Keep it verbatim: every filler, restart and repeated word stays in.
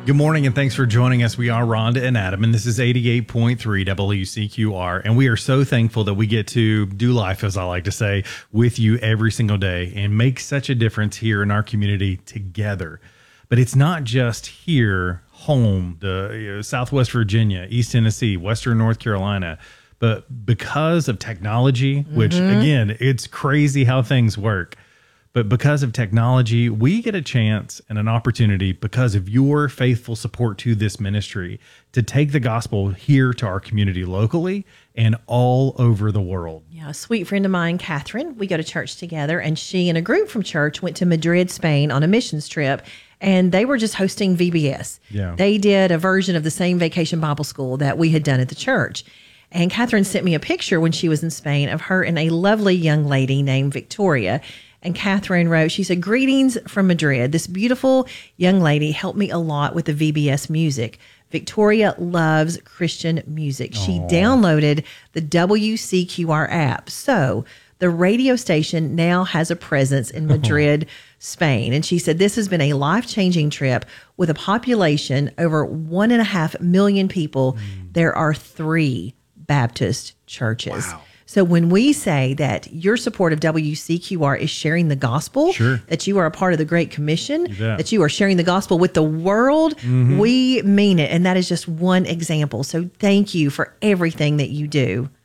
Good morning, and thanks for joining us. We are Rhonda and Adam, and this is eighty-eight point three W C Q R, and we are so thankful that we get to do life, as I like to say, with you every single day and make such a difference here in our community together. But it's not just here, home, the you know, Southwest Virginia, East Tennessee, Western North Carolina, but because of technology, which, mm-hmm. again, it's crazy how things work. But because of technology, we get a chance and an opportunity because of your faithful support to this ministry to take the gospel here to our community locally and all over the world. Yeah, a sweet friend of mine, Catherine, we go to church together, and she and a group from church went to Madrid, Spain on a missions trip, and they were just hosting V B S. Yeah. They did a version of the same Vacation Bible School that we had done at the church. And Catherine sent me a picture when she was in Spain of her and a lovely young lady named Victoria. And Catherine wrote, she said, "Greetings from Madrid. This beautiful young lady helped me a lot with the V B S music. Victoria loves Christian music. She Aww. downloaded the W C Q R app. So the radio station now has a presence in Madrid, Spain." And she said, "This has been a life-changing trip with a population over one and a half million people. Mm. There are three Baptist churches." Wow. So when we say that your support of W C Q R is sharing the gospel, sure. that you are a part of the Great Commission, Yeah. that you are sharing the gospel with the world, mm-hmm. we mean it. And that is just one example. So thank you for everything that you do.